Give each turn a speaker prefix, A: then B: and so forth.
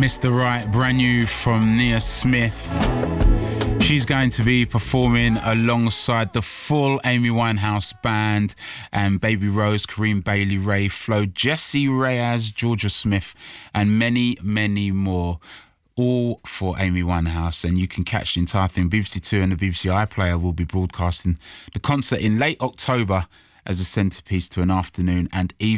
A: Mr. Right, brand new from Nia Smith. She's going to be performing alongside the full Amy Winehouse band and Baby Rose, Kareem Bailey, Ray Flo, Jessie Reyes, Georgia Smith, and many, many more. All for Amy Winehouse, and you can catch the entire thing. BBC Two and the BBC iPlayer will be broadcasting the concert in late October as a centrepiece to an afternoon and evening